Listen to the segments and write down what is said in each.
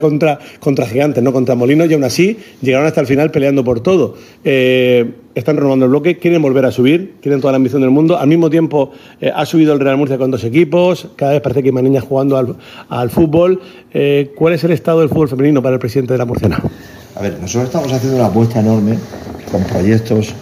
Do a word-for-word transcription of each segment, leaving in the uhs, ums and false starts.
contra, contra gigantes, no contra molinos, y aún así llegaron hasta el final peleando por todo. Eh, están renovando el bloque, quieren volver a subir, tienen toda la ambición del mundo. Al mismo tiempo eh, ha subido el Real Murcia con dos equipos, cada vez parece que hay más niñas jugando al, al fútbol. Eh, ¿Cuál es el estado del fútbol femenino para el presidente de la Murciana? A ver, nosotros estamos haciendo una apuesta enorme con proyectos.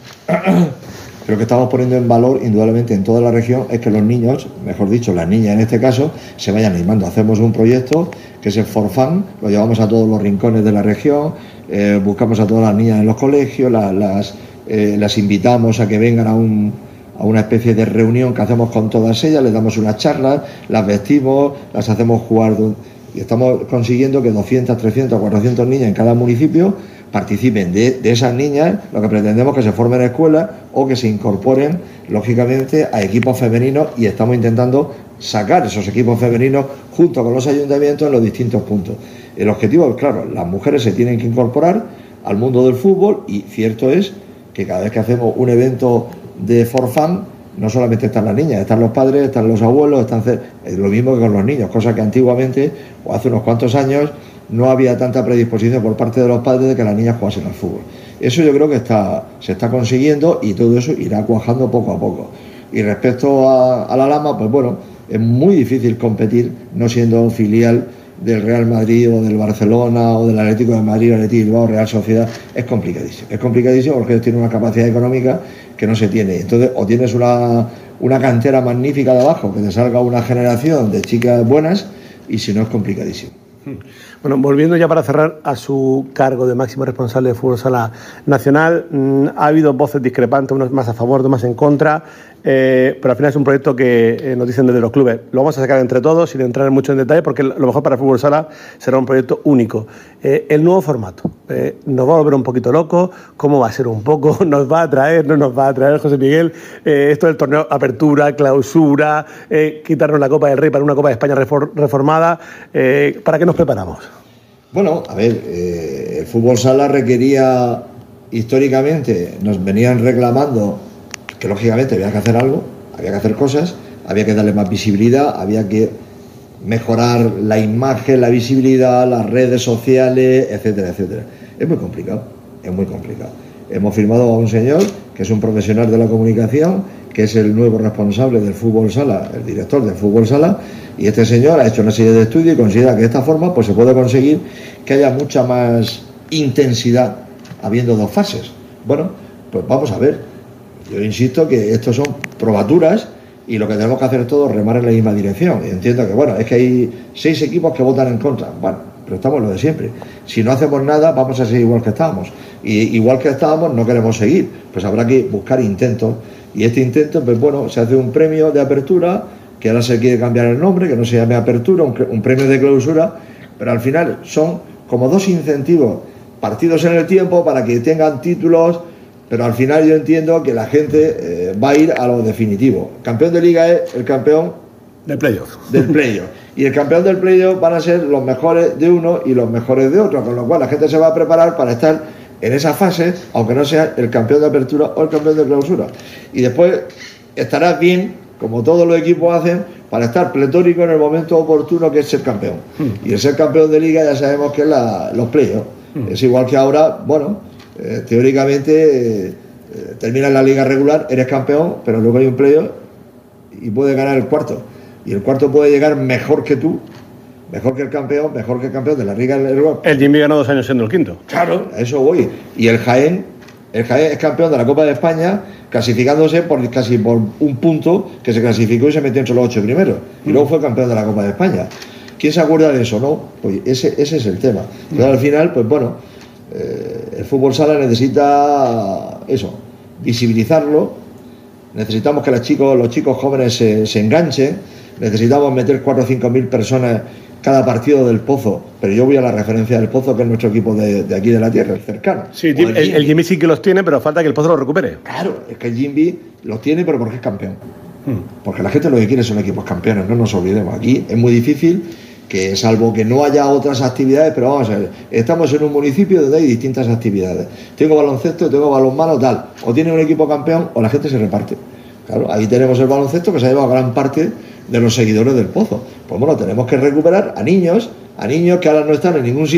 Pero que estamos poniendo en valor, indudablemente, en toda la región, es que los niños, mejor dicho, las niñas en este caso, se vayan animando. Hacemos un proyecto que es el For Fun, lo llevamos a todos los rincones de la región, eh, buscamos a todas las niñas en los colegios, las, las, eh, las invitamos a que vengan a, un, a una especie de reunión que hacemos con todas ellas, les damos unas charlas, las vestimos, las hacemos jugar, y estamos consiguiendo que doscientas, trescientas, cuatrocientas niñas en cada municipio participen de, de esas niñas. Lo que pretendemos es que se formen escuelas o que se incorporen, lógicamente, a equipos femeninos, y estamos intentando sacar esos equipos femeninos junto con los ayuntamientos en los distintos puntos. El objetivo es, claro, las mujeres se tienen que incorporar al mundo del fútbol, y cierto es que cada vez que hacemos un evento de For Fun, no solamente están las niñas, están los padres, están los abuelos, están es lo mismo que con los niños, cosa que antiguamente, o hace unos cuantos años, no había tanta predisposición por parte de los padres de que las niñas jugasen al fútbol. Eso yo creo que está, se está consiguiendo, y todo eso irá cuajando poco a poco. Y respecto a, a la Lama, pues bueno, es muy difícil competir no siendo filial del Real Madrid o del Barcelona o del Atlético de Madrid, Atlético de Bilbao, Real Sociedad. Es complicadísimo, es complicadísimo porque ellos tienen una capacidad económica que no se tiene. Entonces, o tienes una, una cantera magnífica de abajo, que te salga una generación de chicas buenas, y si no, es complicadísimo. Bueno, volviendo ya para cerrar a su cargo de máximo responsable de Fútbol Sala Nacional, mmm, ha habido voces discrepantes, unos más a favor, otros más en contra, eh, pero al final es un proyecto que eh, nos dicen desde los clubes. Lo vamos a sacar entre todos sin entrar mucho en detalle, porque lo mejor para el Fútbol Sala será un proyecto único. Eh, el nuevo formato, eh, ¿nos va a volver un poquito locos? ¿Cómo va a ser un poco? ¿Nos va a atraer? ¿No nos va a atraer, José Miguel? Eh, esto del torneo apertura, clausura, eh, quitarnos la Copa del Rey para una Copa de España reformada. Eh, ¿Para qué nos preparamos? Bueno, a ver, eh, el fútbol sala requería, históricamente, nos venían reclamando que lógicamente había que hacer algo, había que hacer cosas, había que darle más visibilidad, había que mejorar la imagen, la visibilidad, las redes sociales, etcétera, etcétera. Es muy complicado, es muy complicado. Hemos firmado a un señor que es un profesional de la comunicación, que es el nuevo responsable del fútbol sala, el director del fútbol sala, y este señor ha hecho una serie de estudios y considera que de esta forma pues se puede conseguir que haya mucha más intensidad habiendo dos fases. Bueno, pues vamos a ver. Yo insisto que estos son probaturas, y lo que tenemos que hacer es todo remar en la misma dirección. Y entiendo que, bueno, es que hay seis equipos que votan en contra. Bueno, pero estamos lo de siempre. Si no hacemos nada, vamos a seguir igual que estábamos. Y igual que estábamos, no queremos seguir. Pues habrá que buscar intentos. Y este intento, pues bueno, se hace un premio de apertura, que ahora se quiere cambiar el nombre, que no se llame apertura, un, un premio de clausura, pero al final son como dos incentivos partidos en el tiempo para que tengan títulos, pero al final yo entiendo que la gente eh, va a ir a lo definitivo. El campeón de liga es el campeón del playoff. Del playoff. Y el campeón del playoff van a ser los mejores de uno y los mejores de otro, con lo cual la gente se va a preparar para estar en esa fase, aunque no sea el campeón de apertura o el campeón de clausura. Y después estarás bien, como todos los equipos hacen, para estar pletórico en el momento oportuno, que es ser campeón. Mm. Y el ser campeón de liga ya sabemos que es la, los playoffs. Mm. Es igual que ahora, bueno, eh, teóricamente eh, terminas la liga regular, eres campeón, pero luego hay un playoff y puedes ganar el cuarto. Y el cuarto puede llegar mejor que tú, mejor que el campeón, mejor que el campeón de la liga regular. El Jimmy ganó dos años siendo el quinto. Claro, a eso voy. Y el Jaén, el Jaén es campeón de la Copa de España, clasificándose por casi por un punto, que se clasificó y se metió entre los ocho primeros. Y luego fue campeón de la Copa de España. ¿Quién se acuerda de eso? No, pues ese, ese es el tema. Entonces, al final, pues bueno, eh, el fútbol sala necesita eso, visibilizarlo. Necesitamos que los chicos, los chicos jóvenes se, se enganchen. Necesitamos meter cuatro o cinco mil personas cada partido del Pozo, pero yo voy a la referencia del Pozo, que es nuestro equipo de, de aquí de la tierra, el cercano. Sí, el, el, el Jimmy sí que los tiene, pero falta que el Pozo los recupere. Claro, es que el Jimmy los tiene, pero porque es campeón. Hmm. Porque la gente lo que quiere son equipos campeones, no nos olvidemos. Aquí es muy difícil, que salvo que no haya otras actividades, pero vamos a ver, estamos en un municipio donde hay distintas actividades. Tengo baloncesto, tengo balonmano, tal. O tiene un equipo campeón o la gente se reparte. Claro, ahí tenemos el baloncesto, que se ha llevado gran parte de los seguidores del Pozo. Pues bueno, tenemos que recuperar a niños, a niños que ahora no están en ningún sitio.